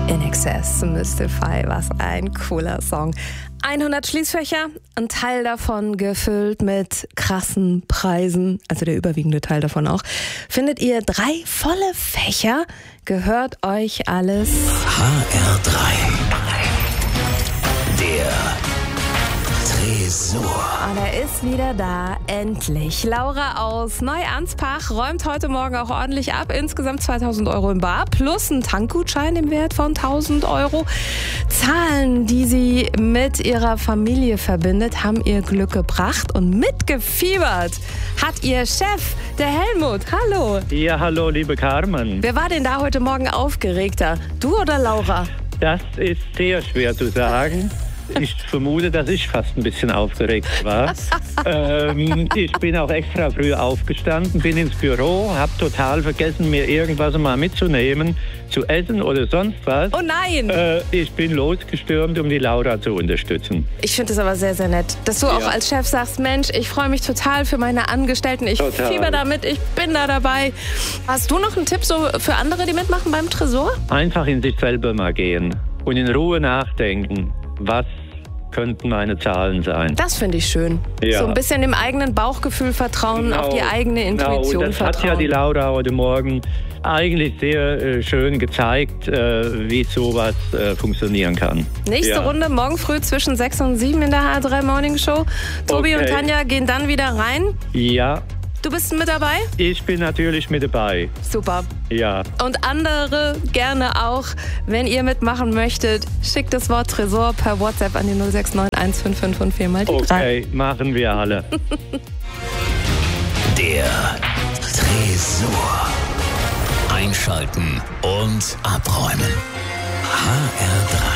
INXS, Mystify, was ein cooler Song. 100 Schließfächer, ein Teil davon gefüllt mit krassen Preisen, also der überwiegende Teil davon auch. Findet ihr 3 volle Fächer? Gehört euch alles? HR3. Der Tresor. Und er ist wieder da, endlich. Laura aus Neu-Anspach räumt heute Morgen auch ordentlich ab. Insgesamt 2.000 € im Bar plus ein Tankgutschein im Wert von 1.000 €. Zahlen, die sie mit ihrer Familie verbindet, haben ihr Glück gebracht. Und mitgefiebert hat ihr Chef, der Helmut. Hallo. Ja, hallo, liebe Carmen. Wer war denn da heute Morgen aufgeregter? Du oder Laura? Das ist sehr schwer zu sagen. Ich vermute, dass ich fast ein bisschen aufgeregt war. Ich bin auch extra früh aufgestanden, bin ins Büro, habe total vergessen, mir irgendwas mal mitzunehmen, zu essen oder sonst was. Oh nein! Ich bin losgestürmt, um die Laura zu unterstützen. Ich finde es aber sehr, sehr nett, dass du auch als Chef sagst, Mensch, ich freue mich total für meine Angestellten, ich fieber damit, ich bin da dabei. Hast du noch einen Tipp so für andere, die mitmachen beim Tresor? Einfach in sich selber mal gehen und in Ruhe nachdenken, was könnten meine Zahlen sein. Das finde ich schön. Ja. So ein bisschen dem eigenen Bauchgefühl vertrauen, auf die eigene Intuition das vertrauen. hat ja die Laura heute Morgen eigentlich sehr schön gezeigt, wie sowas funktionieren kann. Nächste Runde morgen früh zwischen 6 und 7 in der HR3 Morning Show. Tobi und Tanja gehen dann wieder rein. Ja. Du bist mit dabei? Ich bin natürlich mit dabei. Super. Ja. Und andere gerne auch. Wenn ihr mitmachen möchtet, schickt das Wort Tresor per WhatsApp an die 069155 und 4 mal die 3. Okay, machen wir alle. Der Tresor. Einschalten und abräumen. HR3.